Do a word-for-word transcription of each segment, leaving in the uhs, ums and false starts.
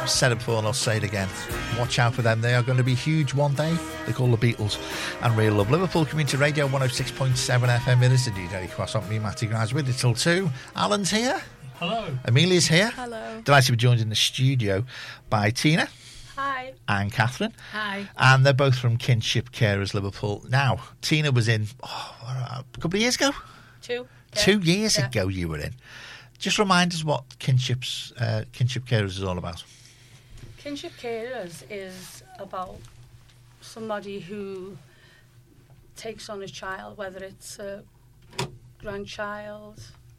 I've said it before and I'll say it again. Watch out for them. They are going to be huge one day. They're called the Beatles and Real Love. Liverpool Community Radio one oh six point seven F M. It is indeed Eddie Cross on me, Matty Grimes, with you till two. Alan's here. Hello. Amelia's here. Hello. Delighted to be joined in the studio by Tina. Hi. And Catherine. Hi. And they're both from Kinship Carers Liverpool. Now, Tina was in oh, a couple of years ago? Two. Yeah. Two years yeah. ago you were in. Just remind us what Kinship's, uh, Kinship Carers is all about. Kinship Carers is about somebody who takes on a child, whether it's a grandchild,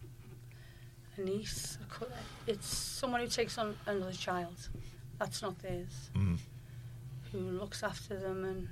a niece, a co- it's someone who takes on another child that's not theirs, Mm. who looks after them, and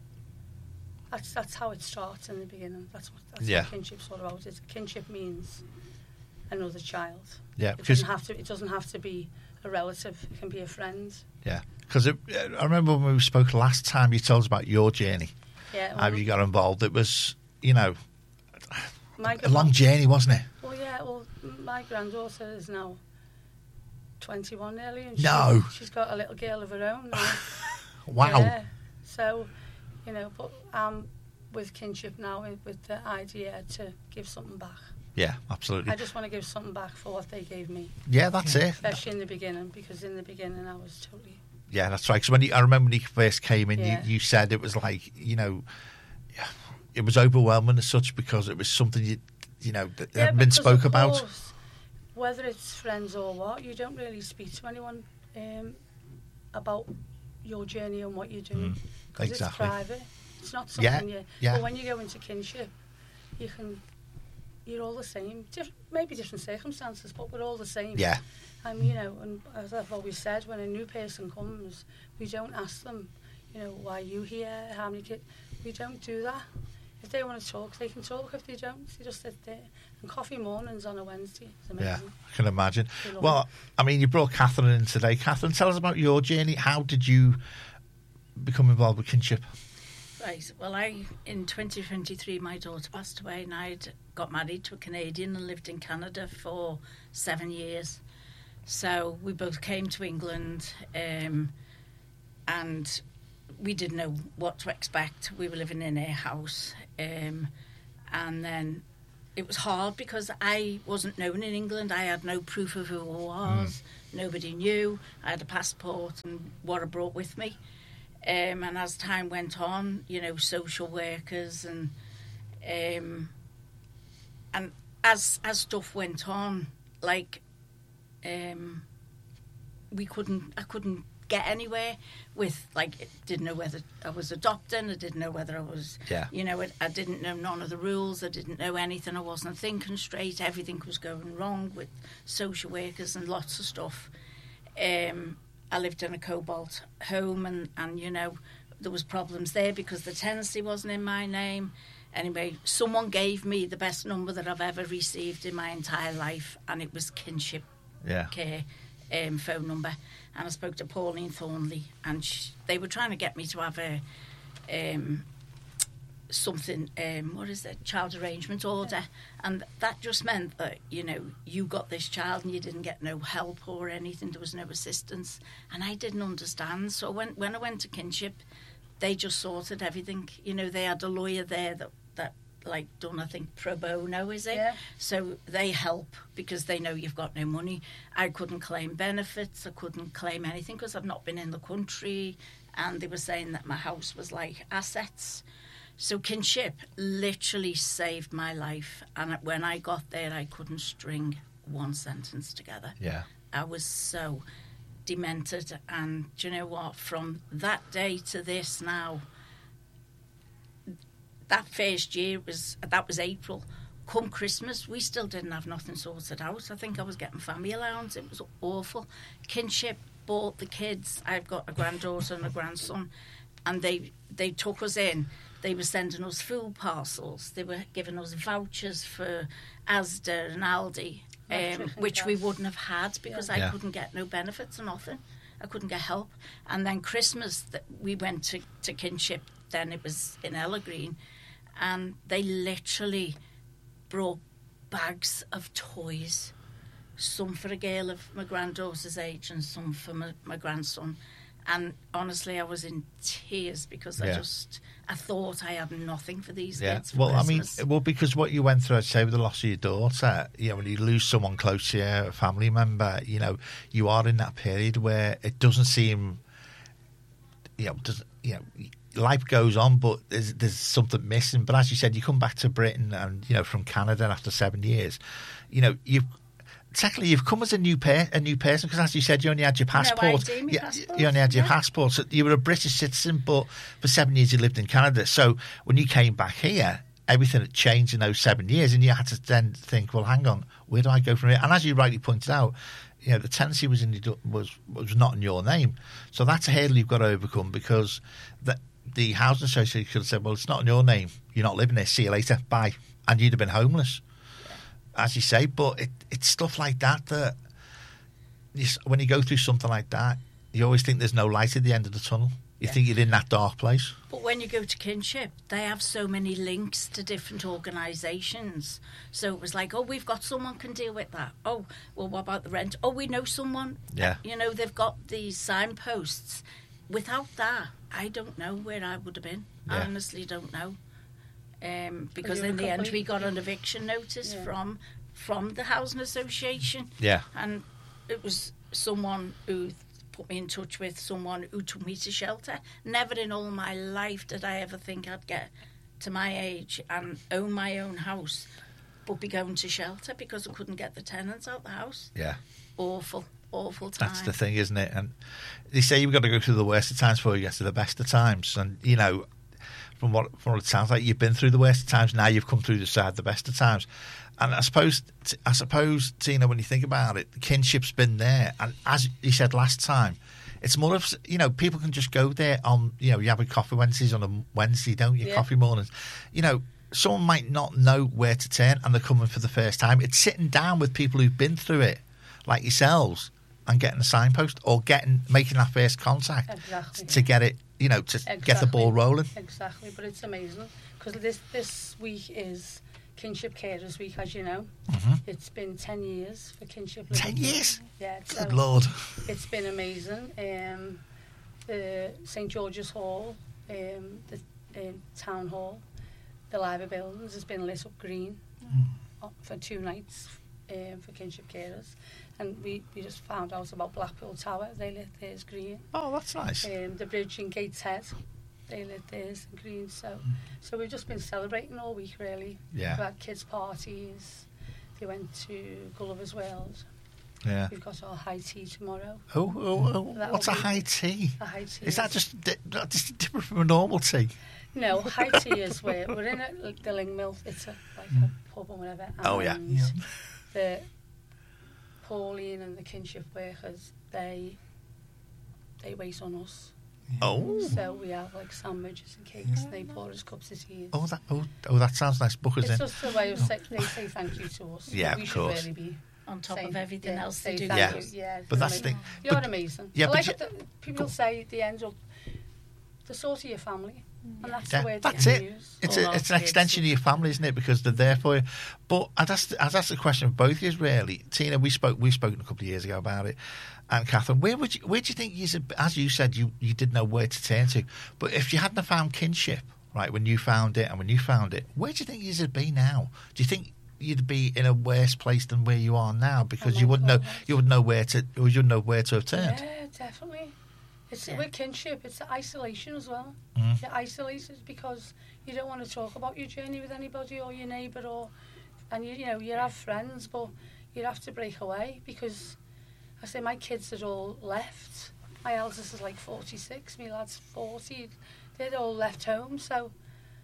that's that's how it starts in the beginning. That's what that's Yeah. what kinship's all about. It's, kinship means another child. Yeah, It because doesn't have to. It doesn't have to be a relative. It can be a friend. yeah, because I remember when we spoke last time, you told us about your journey. Yeah. How well, you got involved? It was, you know, my a long journey, wasn't it? Well, yeah. Well, my granddaughter is now twenty-one nearly, and No. she, she's got a little girl of her own now. Wow. Yeah. So, you know, but I'm with Kinship now with, with the idea to give something back. Yeah, absolutely. I just want to give something back for what they gave me, Yeah, that's it. especially in the beginning, because in the beginning I was totally. Yeah, that's right. Because when you, I remember when you first came in, Yeah. you, you said it was like, you know, it was overwhelming as such because it was something you, you know, that Yeah, hadn't been because spoke of about. course, whether it's friends or what, you don't really speak to anyone um, about your journey and what you're doing. Mm, 'Cause exactly. It's private. It's not Yeah, something you. yeah. But when you go into Kinship, you can. You're all the same. Diff- maybe different circumstances, but we're all the same. Yeah, And you know, and as I've always said, when a new person comes, we don't ask them, you know, why are you here? How many kids? We don't do that. If they want to talk, they can talk. If they don't, they just sit there. And coffee mornings on a Wednesday is amazing. yeah, I can imagine. We love Well, it. I mean, you brought Catherine in today. Catherine, tell us about your journey. How did you become involved with Kinship? Right, well, I in twenty twenty-three, my daughter passed away, and I'd got married to a Canadian and lived in Canada for seven years. So we both came to England, um, and we didn't know what to expect. We were living in a house, um, and then it was hard because I wasn't known in England. I had no proof of who I was. Mm. Nobody knew. I had a passport and what I brought with me. Um, and as time went on, you know, social workers and um, and as as stuff went on, like um, we couldn't, I couldn't get anywhere with, like, didn't know whether I was adopting, I didn't know whether I was, Yeah. you know, I, I didn't know none of the rules, I didn't know anything, I wasn't thinking straight, everything was going wrong with social workers and lots of stuff. Um, I lived in a Cobalt home, and, and, you know, there was problems there because the tenancy wasn't in my name. Anyway, someone gave me the best number that I've ever received in my entire life, and it was Kinship Yeah. Care um, phone number. And I spoke to Pauline Thornley, and she, they were trying to get me to have a um, something, um, what is it, child arrangement order. Yeah. And that just meant that, you know, you got this child and you didn't get no help or anything. There was no assistance. And I didn't understand. So when, when I went to Kinship, they just sorted everything. You know, they had a lawyer there that, that like, done, I think, pro bono, is it? Yeah. So they help because they know you've got no money. I couldn't claim benefits. I couldn't claim anything because I've not been in the country. And they were saying that my house was like assets. So Kinship literally saved my life. And when I got there, I couldn't string one sentence together. Yeah. I was so demented. And do you know what? From that day to this now, that first year was, that was April. Come Christmas, we still didn't have nothing sorted out. I think I was getting family allowance. It was awful. Kinship bought the kids. I've got a granddaughter and a grandson. And they they took us in. They were sending us food parcels. They were giving us vouchers for Asda and Aldi, um, which we wouldn't have had because Yeah. I Yeah. couldn't get no benefits or nothing. I couldn't get help. And then Christmas, th- we went to, to Kinship. Then it was in Ella Green. And they literally brought bags of toys some for a girl of my granddaughter's age and some for my, my grandson. And honestly, I was in tears because Yeah. I just, I thought I had nothing for these Yeah. kids for Well, I mean, Christmas. well, because what you went through, I'd say, with the loss of your daughter, you know, when you lose someone close to you, a family member, you know, you are in that period where it doesn't seem, you know, doesn't, you know, life goes on, but there's there's something missing. But as you said, you come back to Britain and, you know, from Canada after seven years, you know, you've technically you've come as a new per- a new person, because as you said, you only had your passport. I D, my you, passport, you only had your yeah. passport. So you were a British citizen, but for seven years you lived in Canada. So when you came back here, everything had changed in those seven years, and you had to then think, well, hang on, where do I go from here? And as you rightly pointed out, you know, the tenancy was in your, was was not in your name, so that's a hurdle you've got to overcome, because the the housing association could have said, well, it's not in your name, you're not living there, see you later, bye, and you'd have been homeless, as you say. But it, it's stuff like that that you, when you go through something like that, you always think there's no light at the end of the tunnel. You Yeah. think you're in that dark place. But when you go to kinship, they have so many links to different organisations. So it was like, oh, we've got someone can deal with that. Oh, well, what about the rent? Oh, we know someone. Yeah. You know, they've got these signposts. Without that, I don't know where I would have been. I Yeah. honestly don't know. Um, because you were in the end, complete- we got an eviction notice Yeah. from from the housing association. Yeah. And it was someone who put me in touch with someone who took me to shelter. Never in all my life did I ever think I'd get to my age and own my own house, but be going to shelter because I couldn't get the tenants out the house. Yeah. Awful, awful time. That's the thing, isn't it? And they say you've got to go through the worst of times before you get to the best of times. And, you know, from what, from what it sounds like, you've been through the worst of times, now you've come through the side of the best of times. And I suppose, I suppose, Tina, when you think about it, the kinship's been there. And as you said last time, it's more of, you know, people can just go there on, you know, you have a coffee Wednesdays on a Wednesday, don't you? Yeah. Coffee mornings. You know, someone might not know where to turn and they're coming for the first time. It's sitting down with people who've been through it, like yourselves, and getting a signpost or getting making that first contact Exactly. to get it, you know, to get the Exactly. ball rolling. Exactly, but it's amazing because this this week is Kinship Carers Week, as you know. Mhm. It's been ten years for Kinship. Ten Liverpool. years? Yeah, Good so Lord. it's been amazing. Um, the St George's Hall, um, the um, Town Hall, the Library buildings has been lit up green uh, for two nights um, for Kinship Carers. And we, we just found out about Blackpool Tower, they lit theirs green. Oh, that's nice. Um, the bridge in Gateshead, they lit theirs in green. So, so we've just been celebrating all week, really. Yeah. We've had kids' parties. They went to Gulliver's World. Yeah. We've got our high tea tomorrow. Oh, oh, oh That'll what's a be- high tea? A high tea. Is that just di- just different from a normal tea? No, high tea is where we're in a, like the Ling Mill. It's a, like a pub or whatever. And Oh, yeah. Yeah. The Pauline and the kinship workers, they they wait on us. Oh. So we have like sandwiches and cakes, and they pour us cups of tea. Oh, that oh, oh that sounds nice. Book us It's in. just a way of say, they say thank you to us. Yeah, we of should course. really be On top saying- of everything yeah, else say they do. thank Yeah. you. Yeah, But that's I the mean, thing. You're But- amazing. yeah, I but like you- that the, people say at the end of the sort of your family, and that's Yeah, the word that's they it. use. It's All a, our it's an kids. extension of your family, isn't it? Because they're there for you. But I'd ask, I'd ask the question of both of you, really. Tina, we spoke we spoke a couple of years ago about it, and Catherine, where would you, where do you think you, as you said, you you didn't know where to turn to, but if you hadn't have found kinship, right, when you found it and when you found it, where do you think you'd be now? Do you think you'd be in a worse place than where you are now because Oh you my wouldn't know God. you wouldn't know where to or you wouldn't know where to have turned? Yeah, definitely. It's Yeah. with kinship. It's the isolation as well. Mm. You're isolated because you don't want to talk about your journey with anybody or your neighbour, or and you you know you have friends, but you have to break away because I say my kids had all left. My eldest is like forty-six. My lad's forty. They'd all left home. So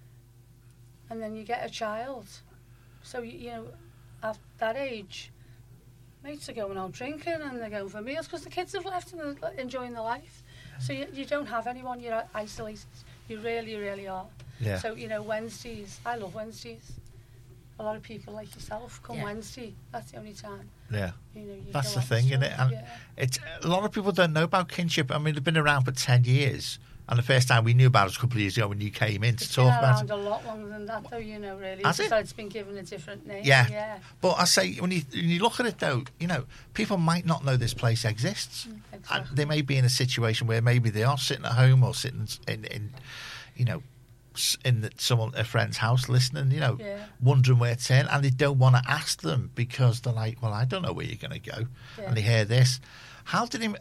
and then you get a child. So you, you know at that age, mates are going out drinking and they're going for meals because the kids have left and they're enjoying their life. So you, you don't have anyone, you're isolated. You really, really are. Yeah. So, you know, Wednesdays, I love Wednesdays. A lot of people like yourself come Yeah. Wednesday. That's the only time. Yeah. You know, you That's go the out thing, and isn't it? stuff, And yeah. it's a lot of people don't know about kinship. I mean, they've been around for ten years, And the first time we knew about it was a couple of years ago when you came in It's to been talk about around it. a lot longer than that, though, you know, really. Has It's it? It's been given a different name. Yeah. Yeah. But I say, when you, when you look at it, though, you know, people might not know this place exists. And Exactly. they may be in a situation where maybe they are sitting at home or sitting in, in you know, s- in the, someone a friend's house listening, you know, Yeah. wondering where to turn, and they don't want to ask them because they're like, well, I don't know where you're going to go. Yeah. And they hear this. How did he...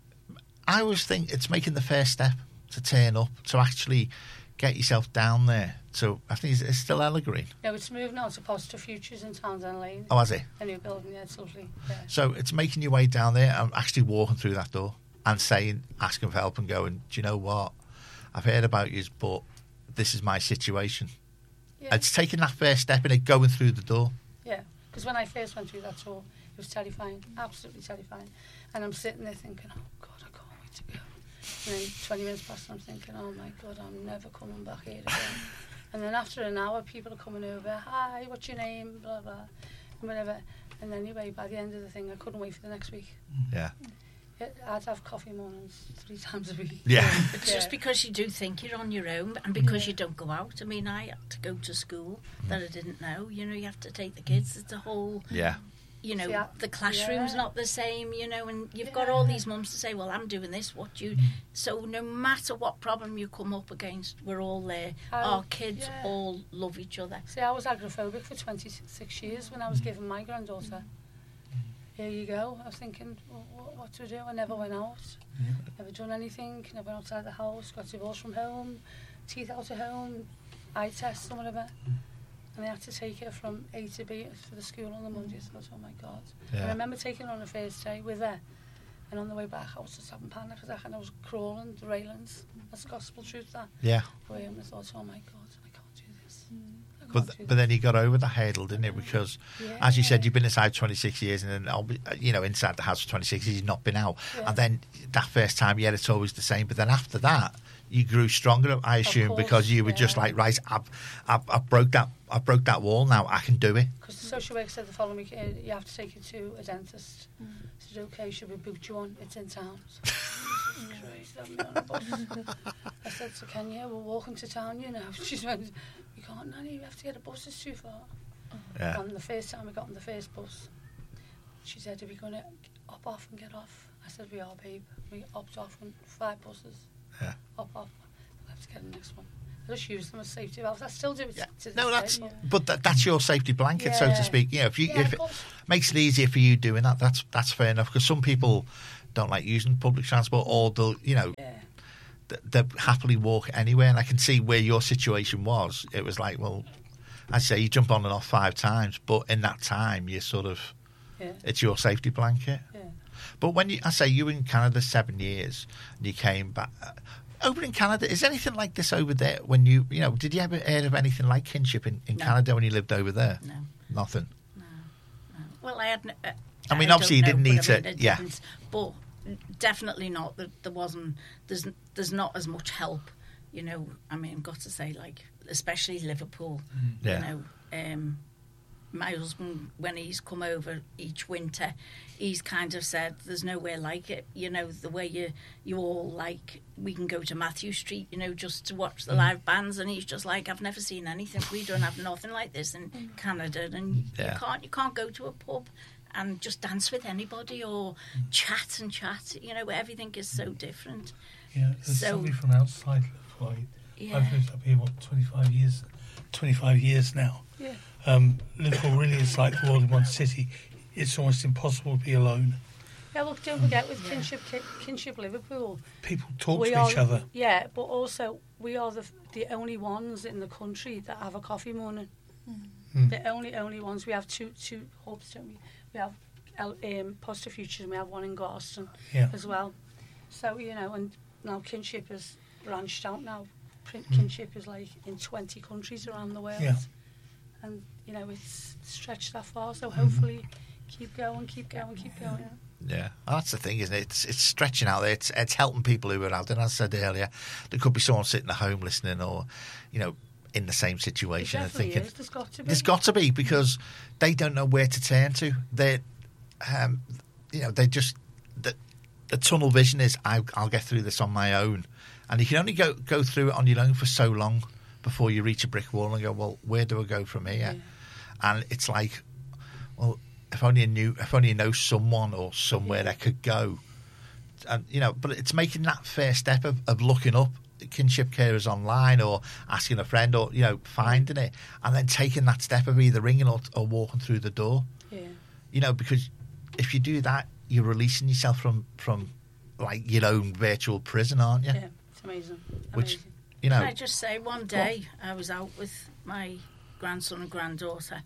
I always think it's making the first step to turn up, to actually get yourself down there. So I think it's, it's still Evergreen. No, it's moved now to Positive Futures in Townsend Lane. Oh, has it? A new building, yeah, it's lovely. Yeah. So it's making your way down there and actually walking through that door and saying, asking for help and going, do you know what? I've heard about you, but this is my situation. Yeah. It's taking that first step in it, going through the door. Yeah, because when I first went through that tour, it was terrifying, absolutely terrifying. And I'm sitting there thinking, oh, God, I can't wait to go. And then twenty minutes past, I'm thinking, oh, my God, I'm never coming back here again. And then after an hour, people are coming over, hi, what's your name, blah, blah, and whatever. And anyway, by the end of the thing, I couldn't wait for the next week. Yeah. Yeah, I'd have coffee mornings three times a week. Yeah. It's just because you do think you're on your own and because you don't go out. I mean, I had to go to school that I didn't know. You know, you have to take the kids. It's a whole, Yeah. you know, See, I- the classroom's yeah. not the same, you know, and you've got Yeah. all these mums to say, well, I'm doing this, what do you... So no matter what problem you come up against, we're all there. Oh, Our kids yeah. all love each other. See, I was agoraphobic for twenty-six years when I was given my granddaughter. Here you go. I was thinking, well, what, what to do? I never went out. Never done anything. Never went outside the house. Got divorced from home. Teeth out of home. Eye tests or whatever. And I had to take her from A to B for the school on the Monday. So I thought, oh my God. Yeah. And I remember taking her on the first day with her. And on the way back, I was just having panic attack and I was crawling the railings. That's gospel truth, that. Yeah. Way, and I thought, oh my God, I can't do this. I can't But do but then you got over the hurdle, didn't you? Because, as you said, Yeah. you've been inside twenty-six years, and then, I'll be- you know, inside the house for twenty-six years, you've not been out. Yeah. And then that first time, yeah, it's always the same. But then after that, you grew stronger, I assume, course, because you were just yeah. like, right, I've, I've, I've broke that, I broke that wall. Now I can do it. Because the social worker said the following week, uh, you have to take it to a dentist. I said, okay, should we book you one? It's in town. So, Christ, I'm on a bus. I said to Kenya, we're walking to town, you know. She went, you can't, Nanny, you have to get a bus, it's too far. Yeah. And the first time we got on the first bus, she said, are we going to hop off and get off? I said, we are, babe. We hopped off on five buses. Yeah. Hop off. We'll have to get the next one. I just use them as safety valves. I still do it Yeah. to this No, day, that's but- but that, that's your safety blanket, so to Yeah. speak. You know, if you Yeah, if of it course. makes it easier for you doing that, that's that's fair enough. Because some people don't like using public transport, or they'll, you know, Yeah. th- they happily walk anywhere. And I can see where your situation was. It was like, well, I say you jump on and off five times, but in that time, you sort of Yeah. it's your safety blanket. Yeah. But when you, I say you were in Canada seven years and you came back. Uh, over in Canada, is anything like this over there? When you, you know, did you ever hear of anything like kinship in, in No. Canada when you lived over there? No. Nothing. Well, I had. n- Uh, I mean, don't obviously you know, didn't but need I to- mean, it yeah. didn't. But definitely not. There, there wasn't. There's. There's not as much help. You know. I mean, I've got to say, like, especially Liverpool. Yeah. You know. Um, my husband, when he's come over each winter, he's kind of said, "There's nowhere like it." You know, the way you you all like. We can go to Matthew Street, you know, just to watch the live bands, and he's just like, "I've never seen anything. We don't have nothing like this in Canada, and Yeah. you can't you can't go to a pub and just dance with anybody or chat and chat. You know, everything is so different." Yeah, there's So- somebody from outside Liverpool. Yeah. I've lived up here, what, twenty-five years, twenty-five years now. Yeah. Um, Liverpool really is like the world in one city. It's almost impossible to be alone. Yeah, look, don't forget with Kinship, Ki- Kinship Liverpool, People talk we to are, each other. Yeah, but also we are the the only ones in the country that have a coffee morning. Mm. The only only ones. We have two two hubs, don't we? We have El- um, Positive Futures and we have one in Garston Yeah. as well. So, you know, and now Kinship has branched out now. Prin- Mm. Kinship is like in twenty countries around the world. Yeah. And, you know, it's stretched that far. Mm-hmm. So hopefully keep going, keep going, keep going. Yeah, well, that's the thing, isn't it? It's, it's stretching out there. It's, it's helping people who are out there. And as I said earlier, there could be someone sitting at home listening, or, you know, in the same It situation and definitely thinking, is. There's got to be. there's got to be, because they don't know where to turn to. They, um, you know, they just, they, the tunnel vision is I, I'll get through this on my own, and you can only go go through it on your own for so long before you reach a brick wall and go, well, where do I go from here? Yeah. And it's like, well, if only I knew, if only I know someone or somewhere yeah. I could go, and you know, but it's making that first step of, of looking up kinship carers online or asking a friend or you know finding it, and then taking that step of either ringing or, or walking through the door. Yeah. You know, because if you do that, you're releasing yourself from from like your own virtual prison, aren't you? Yeah, it's amazing. amazing. Which, you know, can I just say, one day I was out with my grandson and granddaughter,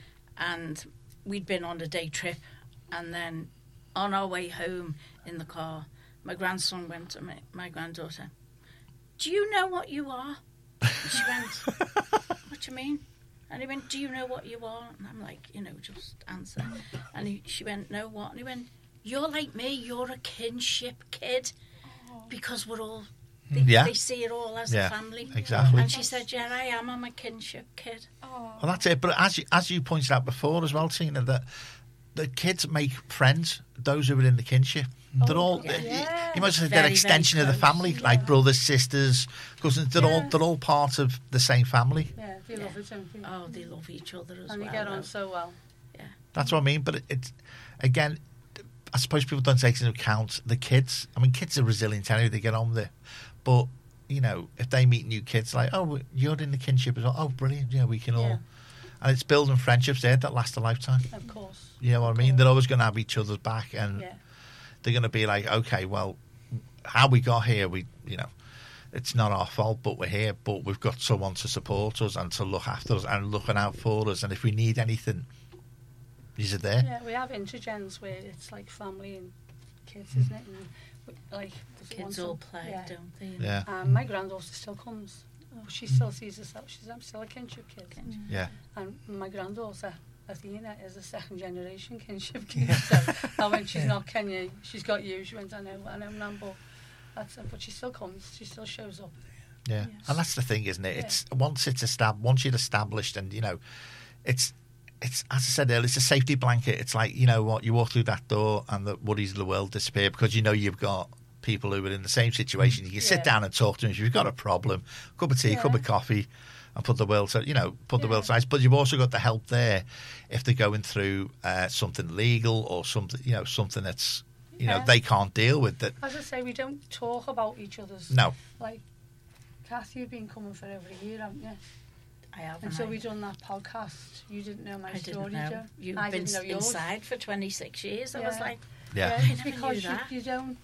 and we'd been on a day trip, and then on our way home in the car, my grandson went to my, my granddaughter, "Do you know what you are?" And she went, "What do you mean?" And he went, "Do you know what you are?" And I'm like, you know, just answer. And he, she went, "No, what?" And he went, "You're like me, you're a kinship kid." Because we're all, they, yeah. they see it all as yeah, a family. Exactly. And she said, "Yeah, I am, I'm a kinship kid." Well, that's it. But as you, as you pointed out before as well, Tina, that the kids make friends, those who are in the kinship. Oh, they're all, yeah. yeah. you might say Very, they're extension of the family, yeah. like brothers, sisters, cousins. They're yeah. all they're all part of the same family. Yeah, they yeah. love it, don't they? Oh, they love each other as and well. And they get on though. so well. Yeah. That's what I mean. But it, it's, again, I suppose people don't take into account the kids. I mean, kids are resilient anyway, they get on with it. But, you know, if they meet new kids, like, oh, you're in the kinship as well. Oh, brilliant. Yeah, we can all. Yeah. And it's building friendships there that last a lifetime. Of course. You know what I mean? They're always going to have each other's back, and Yeah. they're going to be like, okay, well, how we got here, we, you know, it's not our fault, but we're here, but we've got someone to support us and to look after us and looking out for us. And if we need anything, these are there. Yeah, we have intergens where it's like family and kids, isn't it? And we, like The kids all play, yeah. don't they? Yeah. Um, my granddaughter still comes. Oh, she still sees herself. She's I'm still a kinship kid. Yeah. And my granddaughter, Athena, is a second generation kinship kid. So, and when she's not Kenya, she's got you. She went, I know, I know, Nan, but that's it. But she still comes. She still shows up. Yeah. Yes. And that's the thing, isn't it? Yeah. It's once it's estab- once you're established, and you know, it's it's as I said earlier, it's a safety blanket. It's like, you know what, you walk through that door and the worries of the world disappear because you know you've got people who are in the same situation. You can sit Yeah. down and talk to them if you've got a problem, cup of tea, Yeah. cup of coffee, and put the world to, you know, put the Yeah. world aside. But you've also got the help there if they're going through uh, something legal or something, you know, something that's, you know, Yeah. they can't deal with. That As I say, we don't talk about each other's. no, Like, Kathy, you've been coming for over a year, haven't you? I have. Until I, we done that podcast, you didn't know my I story, didn't know. Joe. You've I been didn't know yours. inside for twenty-six years. I was Yeah. like, yeah, Yeah, I it's never because knew you, that. you don't.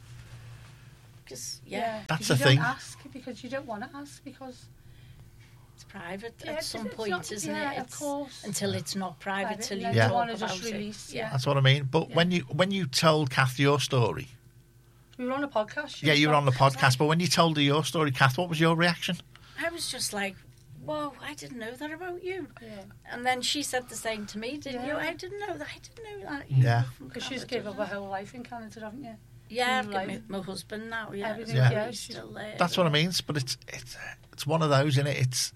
because, yeah, Yeah, That's 'cause the you thing. don't ask because you don't want to ask because it's private Yeah, at it's- some it's point, not- isn't yeah, it? of It's course. until it's not private, Private, till and you then you talk wanna about just it. release, yeah. yeah. that's what I mean. But Yeah. when you when you told Kath your story, we were on a podcast. she yeah, was you were on the like- podcast. But when you told her your story, Kath, what was your reaction? I was just like, whoa, I didn't know that about you. Yeah, And then she said the same to me, didn't you? Yeah. I didn't know that. I didn't know that. You Yeah. were from because she's Canada. given up her whole life in Canada, haven't you? Yeah, I've New got my, life. my husband now. Yeah, Everything, Yeah. yeah, he's she's- still there. That's what I mean. But it's it's it's one of those, isn't it? It's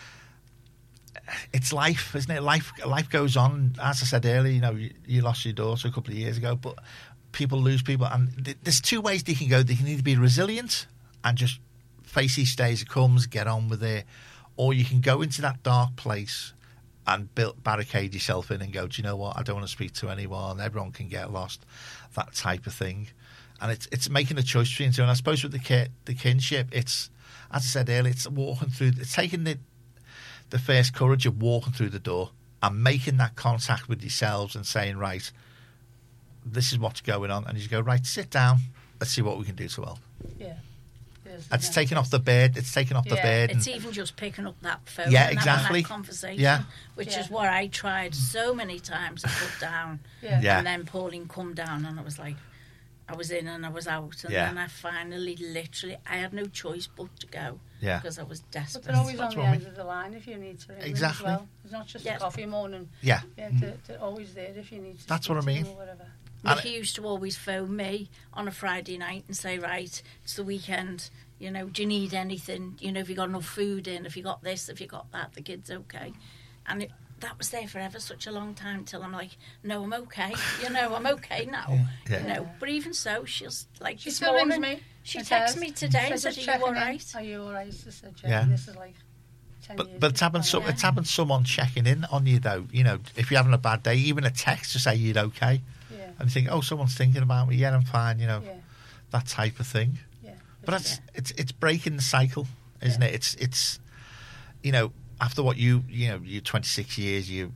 it's life, isn't it? Life life goes on. As I said earlier, you know, you, you lost your daughter a couple of years ago, but people lose people, and th- there's two ways they can go. They can either be resilient and just face each day as it comes, get on with it, or you can go into that dark place and build, barricade yourself in and go, do you know what? I don't want to speak to anyone. Everyone can get lost. That type of thing. And it's it's making a choice between two. And I suppose with the ki- the kinship, it's, as I said earlier, it's walking through, it's taking the the first courage of walking through the door and making that contact with yourselves and saying, right, this is what's going on. And you go, right, sit down. Let's see what we can do to help. Yeah. It is, It's isn't it? taking off the bed. It's taking off the Yeah, bed. It's and- even just picking up that phone Yeah, and exactly. having that conversation, Yeah. which Yeah. is what I tried so many times to put down. Yeah. Yeah. And then Pauline come down and I was like, I was in and I was out. And Yeah. then I finally, literally, I had no choice but to go Yeah. because I was But desperate. they're always That's on the what I end mean. of the line if you need to ring them Exactly. as well. It's not just Yeah. a coffee morning. yeah. Yeah, they're, they're always there if you need to. That's speak what I to them mean. Or whatever. Mickey used to always phone me on a Friday night and say, right, it's the weekend, you know, do you need anything? You know, have you got enough food in? Have you got this? Have you got that? The kid's okay. And it, that was there forever, such a long time, till I'm like, no, I'm okay. You know, I'm okay now. Yeah. Yeah. You know, but even so, she'll like She this still rings morning, me. she and texted says- me today and says, said, "Just "Are you checking all in. right?" Are you all right? She said, "Yeah." Yeah. This is like ten But years. but it's happened before. some Yeah. it's happened someone checking in on you though. You know, if you're having a bad day, even a text to say you're okay, Yeah, and you think, oh, someone's thinking about me. Yeah, I'm fine. You know, yeah, that type of thing. yeah. But that's Yeah. it's it's breaking the cycle, isn't Yeah. it? It's it's you know, after what you you know, you twenty-six years you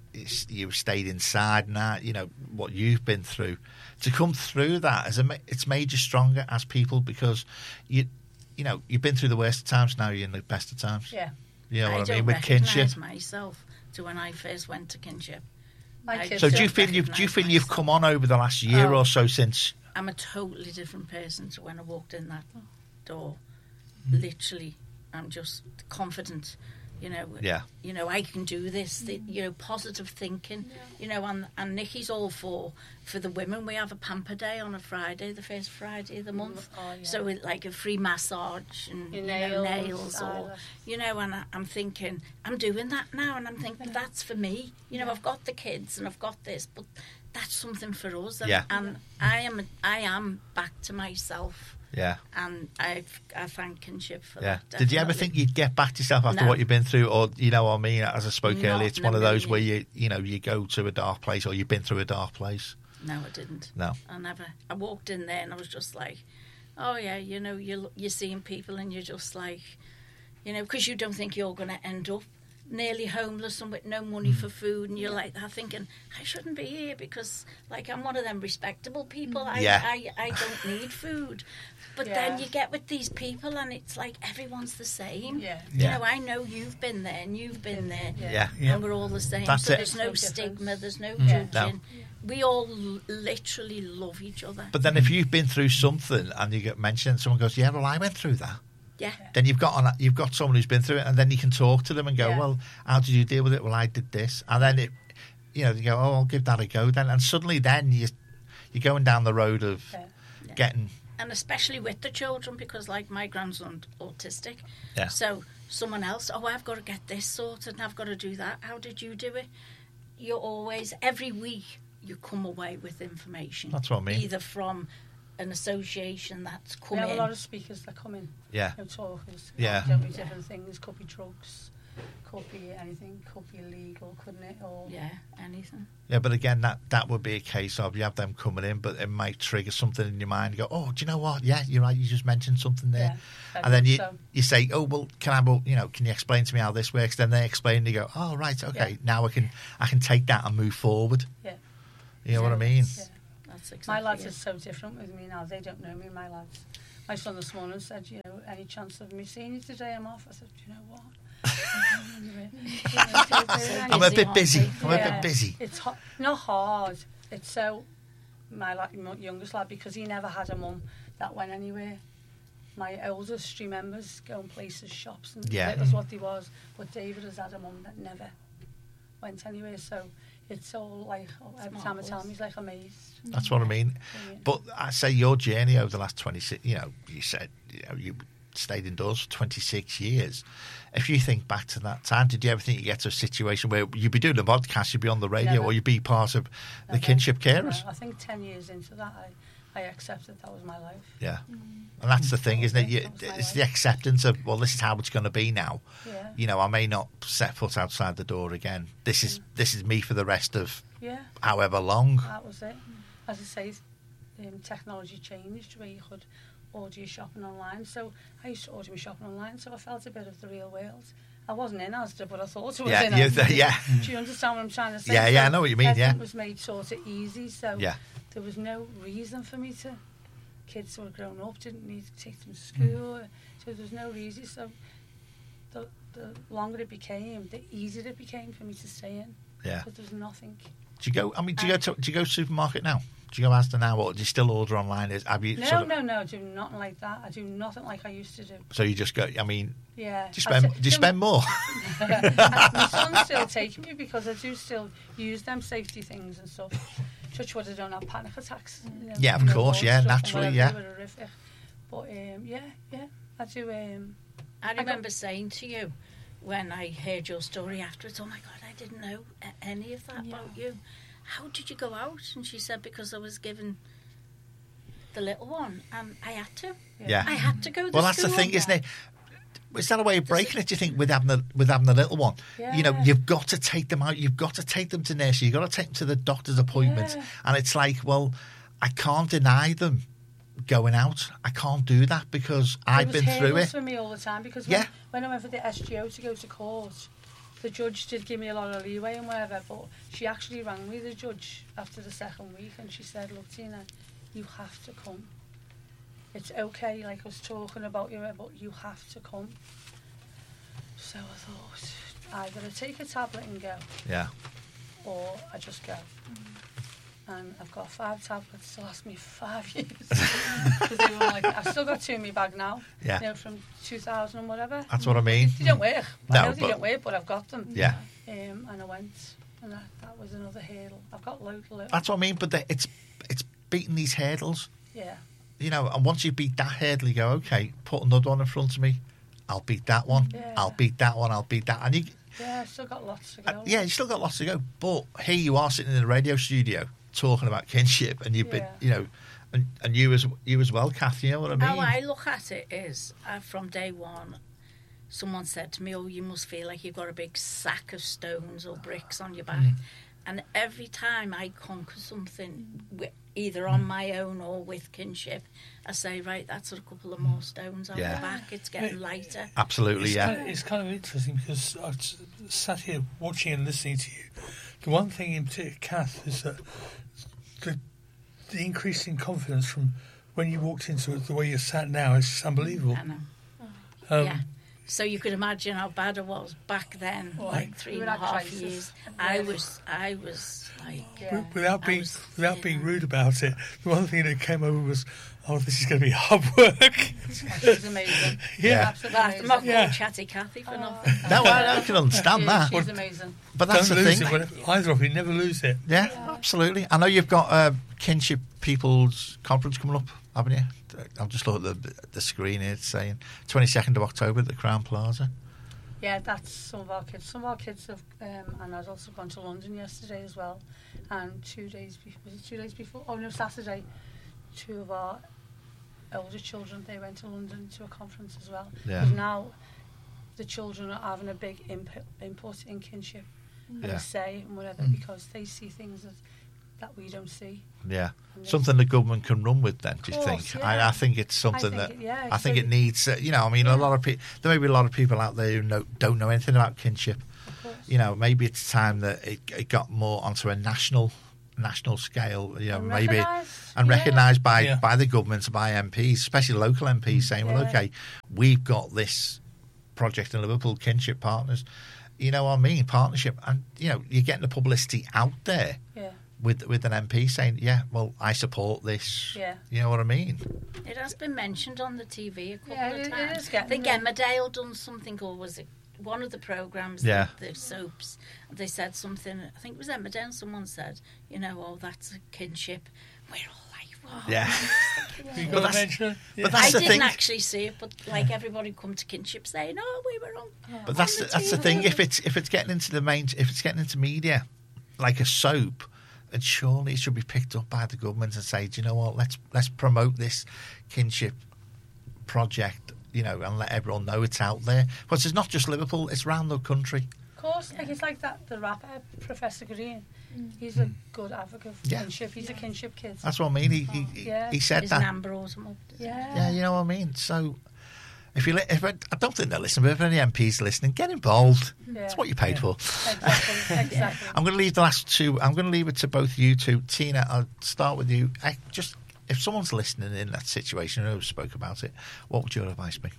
you stayed inside and that, you know, what you've been through, to come through that as a ma- it's made you stronger as people, because you you know, you've been through the worst of times, now you're in the best of times. Yeah. You know I what don't I mean? With kinship. recognise myself to when I first went to kinship. My I kids So do don't you feel you've do you recognise feel you've myself. come on over the last year Oh. or so since? I'm a totally different person to when I walked in that door. Mm-hmm. Literally, I'm just confident. You know, Yeah. you know, I can do this. The, you know, positive thinking. You know, and and Nikki's all for for the women. We have a pamper day on a Friday, the first Friday of the month. Oh, yeah. So it, like a free massage and Your you know, nails, nails or eyelash. you know. And I, I'm thinking, I'm doing that now, and I'm thinking that's for me. You know, I've got the kids and I've got this, but that's something for us. And, Yeah. and I am I am back to myself. Yeah. And I I thank kinship for Yeah. that. Did you ever definitely. think you'd get back to yourself after No. what you've been through, or you know what I mean? As I spoke Not earlier, it's in one a of those million. where you you know you go to a dark place, or you've been through a dark place. No, I didn't. No. I never. I walked in there and I was just like, oh yeah, you know, you're you're seeing people and you're just like, you know, because you don't think you're going to end up nearly homeless and with no money for food, and you're like that thinking, I shouldn't be here because like I'm one of them respectable people. I Yeah. I, I don't need food. But Yeah. then you get with these people and it's like everyone's the same. Yeah. You Yeah. know, I know you've been there and you've been there. Yeah. Yeah. Yeah. And we're all the same. That's so it. there's no No difference. stigma, there's no Yeah. judging. We all l- literally love each other. But then if you've been through something and you get mentioned, someone goes, "Yeah, well, I went through that." Yeah. Then you've got on, you've got someone who's been through it, and then you can talk to them and go, Yeah. "Well, how did you deal with it?" "Well, I did this," and then it, you know, you go, "Oh, I'll give that a go." Then, and suddenly, then you you're going down the road of Yeah. Yeah. getting. And especially with the children, because like my grandson's autistic. Yeah. So someone else, oh, I've got to get this sorted and I've got to do that. How did you do it? You're always, every week, you come away with information. That's what I mean. Either from an association that's We come have in. a lot of speakers that come in. Yeah. You know, talkers. Yeah. Could be different things. Could be drugs. Could be anything. Could be illegal, couldn't it? Or Yeah, anything. Yeah, but again, that, that would be a case of you have them coming in, but it might trigger something in your mind. You go, "Oh, do you know what? Yeah, you're right. You just mentioned something there." Yeah, I And then think you so. you say, "Oh, well, can I? Well, you know, can you explain to me how this works?" Then they explain. And you go, "Oh, right, okay. Yeah. Now I can I can take that and move forward." Yeah. You know what I So, mean? yeah. That's exactly My lads it. are so different with me now. They don't know me, my lads. My son this morning said, you know, any chance of me seeing you today? I'm off. I said, do you know what? I'm a bit busy, busy. aren't I'm a Yeah. bit busy. It's ho- not hard. It's so, my la- my youngest lad, because he never had a mum that went anywhere. My oldest remembers going places, shops, and Yeah. that was what he was. But David has had a mum that never went anywhere. So it's all like, oh, every time I tell him, he's like amazed. That's what I mean. Brilliant. But I say your journey over the last twenty-six, you know, you said you, know, you stayed indoors for twenty-six years. If you think back to that time, did you ever think you get to a situation where you'd be doing a podcast, you'd be on the radio, Never. or you'd be part of the Never. kinship carers? No, I think ten years into that, I, I accepted that was my life. Yeah. And that's the thing, isn't it? You, That was my it's life. the acceptance of, well, this is how it's going to be now. Yeah. You know, I may not set foot outside the door again. This is this is me for the rest of Yeah, however long. that was it. As I say, um, technology changed where you could order your shopping online. So I used to order my shopping online, so I felt a bit of the real world. I wasn't in Asda, but I thought I was Yeah, in you- Asda. yeah. Do you understand what I'm trying to say? Yeah, yeah, So I know what you mean, everything yeah. was made sort of easy, so Yeah. there was no reason for me to... Kids who were grown up didn't need to take them to school, so there was no reason. So the, the longer it became, the easier it became for me to stay in. Yeah. But there's nothing... Do you go? I mean, do you go to do you go to supermarket now? Do you go Asda now, or do you still order online? Is have you? No, sort of, no, no, I do nothing like that. I do nothing like I used to do. So you just go. I mean, Yeah. do you spend? I Do you spend more? My son's still taking me because I do still use them safety things and stuff. Touch wood, I don't have panic attacks. You know, Yeah, of you know, course, all yeah, stuff and naturally, whatever, yeah. they were horrific. But um, yeah, yeah, I do. Um, I got- remember saying to you, when I heard your story afterwards, oh my God, I didn't know a- any of that Yeah. about you. How did you go out? And she said, because I was given the little one, and I had to. Yeah. I had to go to Well, that's the school. thing, isn't it? Is that a way of breaking it, do you think, with having, the, with having the little one? You know, Yeah. you've got to take them out. You've got to take them to nursery. You've got to take them to the doctor's appointments. Yeah. And it's like, well, I can't deny them going out. I can't do that because I've It was been through hurdles it. for me all the time because when, Yeah. when I went for the S G O to go to court, the judge did give me a lot of leeway and whatever, but she actually rang me, the judge, after the second week, and she said, look, Tina, you have to come. It's okay, like I was talking about you, but you have to come. So I thought, either I take a tablet and go, Yeah. or I just go. And I've got five tablets to last me five years. Because they were like, I've still got two in my bag now. Yeah. You know, from two thousand and whatever. That's what I mean. They don't work. No, I know they but- don't work, but I've got them. Yeah. Um, and I went, and that, that was another hurdle. I've got loads of That's what I mean. But the, it's it's beating these hurdles. Yeah. You know, and once you beat that hurdle, you go, okay, put another one in front of me. I'll beat that one. Yeah. I'll beat that one. I'll beat that. And you, Yeah, I've still got lots to go. uh, yeah, you still got lots to go. But here you are sitting in the radio studio talking about kinship, and you've been, Yeah. you know, and, and you as you as well, Kath. You know what I mean? How I look at it is, uh, from day one, someone said to me, oh, you must feel like you've got a big sack of stones or bricks on your back. Mm. And every time I conquer something, wi- either on my own or with kinship, I say, right, that's a couple of more stones on Yeah. the back. It's getting lighter. Absolutely, It's, yeah. kind of, it's kind of interesting because I've s- sat here watching and listening to you. The one thing in particular, Kath, is that the, the increase in confidence from when you walked into it, the way you're sat now, is just unbelievable. I know. Um, Yeah. So you could imagine how bad I was back then, like three You and were a at half crisis. years. Yeah. I was, I was like, Yeah. w- Without I being was without thin. being rude about it, the one thing that came over was, oh, this is going to be hard work. She's amazing. Yeah. Absolutely But I'm amazing. not called Yeah. Chatty Cathy for Oh. nothing. No, I, I can understand She- that. She's amazing. But that's Don't the lose thing. it. Whenever, either of you, never lose it. Yeah, absolutely. I know you've got a kinship people's conference coming up, haven't you? I'll just look at the the screen here. It's saying twenty-second of October at the Crown Plaza. Yeah, that's some of our kids. Some of our kids have, um, and I've also gone to London yesterday as well. And two days, be- was it two days before? Oh no, Saturday. Two of our older children, they went to London to a conference as well. Yeah. Because now the children are having a big input, input in kinship and Yeah. a say and whatever Mm. because they see things that, that we don't see. Yeah, And they- something the government can run with. Then, do you Of think? course, I, yeah. I think it's something think that it- yeah, I think so- it needs. Uh, you know, I mean, a Yeah. lot of people. There may be a lot of people out there who know, don't know anything about kinship. Of course. You know, maybe it's time that it, it got more onto a national national scale. You know, And maybe recognised, and yeah. recognised by Yeah. by the government, by M Ps, especially local M Ps, saying, "Well, Yeah. okay, we've got this project in Liverpool, kinship partners." You know what I mean? Partnership, and you know, you're getting the publicity out there Yeah, with with an M P saying, "Yeah, well, I support this." yeah. You know what I mean? It has been mentioned on the T V a couple Yeah, of it- it times. is getting I think there. Emmerdale done something, or was it one of the programmes, Yeah. the, the soaps? They said something, I think it was Emmerdale, someone said, you know, oh, that's a kinship. We're all like, whoa. Yeah. You But got to that's- mention it. Yeah. but that's I the didn't thing. actually see it, but like everybody come to kinship saying, "Oh, we were on." But that's on the, that's the T V. thing. If it's if it's getting into the main, if it's getting into media, like a soap, and surely it should be picked up by the government and say, do you know what? Let's let's promote this kinship project, you know, and let everyone know it's out there. Because it's not just Liverpool; it's around the country. Of course, like it's like that. The rapper Professor Green, he's a good advocate for Yeah. kinship. He's a kinship kid. That's what I mean. He he, he- Yeah. he said Is that. an Ambrose up. Yeah. Yeah, you know what I mean. So. If you, li- if I, I don't think they're listening, but if any M Ps are listening, get involved. Yeah. That's what you're paid Yeah. for. Exactly. Exactly. I'm going to leave the last two. I'm going to leave it to both you two. Tina, I'll start with you. I just if someone's listening in that situation, who spoke about it, what would your advice be?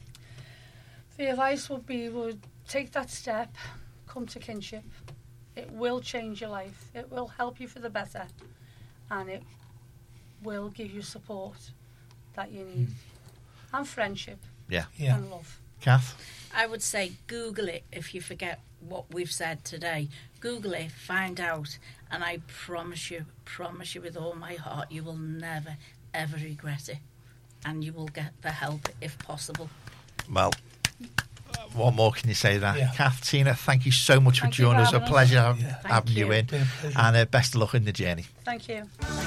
The advice would be: would take that step, come to kinship. It will change your life. It will help you for the better, and it will give you support that you need, and friendship Yeah, Yeah. and love. Kath. I would say Google it if you forget what we've said today. Google it, find out, and I promise you, promise you with all my heart, you will never, ever regret it. And you will get the help if possible. Well, what more can you say than that? Yeah. Kath, Tina, thank you so much Thank for you joining for us. A having us. pleasure having, Thank having you you. in. Been a pleasure. And uh, best of luck in the journey. Thank you.